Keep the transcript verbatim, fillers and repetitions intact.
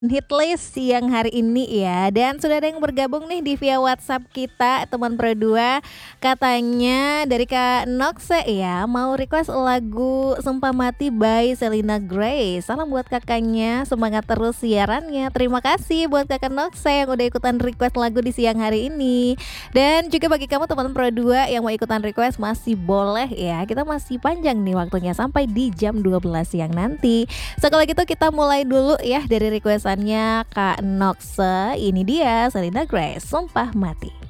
Hitlist siang hari ini ya, dan sudah ada yang bergabung nih di via WhatsApp kita, teman Pro dua. Katanya dari Kak Nokse ya, mau request lagu Sumpah Mati by Selena Grace. Salam buat kakaknya, semangat terus siarannya. Terima kasih buat Kakak Nokse yang udah ikutan request lagu di siang hari ini. Dan juga bagi kamu teman Pro dua yang mau ikutan request masih boleh ya. Kita masih panjang nih waktunya sampai di jam dua belas siang nanti. So kalau gitu kita mulai dulu ya dari request Kak Nokse. Ini dia Selena Grace, Sumpah Mati.